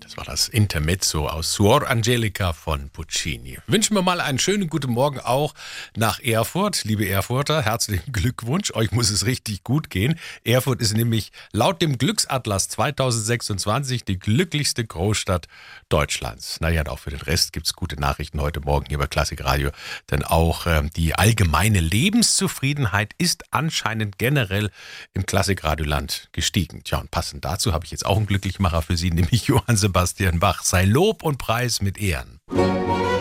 Das war das Intermezzo aus Suor Angelica von Puccini. Wünschen wir mal einen schönen guten Morgen auch nach Erfurt. Liebe Erfurter, herzlichen Glückwunsch. Euch muss es richtig gut gehen. Erfurt ist nämlich laut dem Glücksatlas 2026 die glücklichste Großstadt Deutschlands. Naja, und auch für den Rest gibt es gute Nachrichten heute Morgen hier bei Klassikradio. Denn auch die allgemeine Lebenszufriedenheit ist anscheinend generell im Klassikradioland gestiegen. Tja, und passend dazu habe ich jetzt auch einen Glücklichmacher für Sie, nämlich Johann Sebastian Bach. Sei Lob und Preis mit Ehren.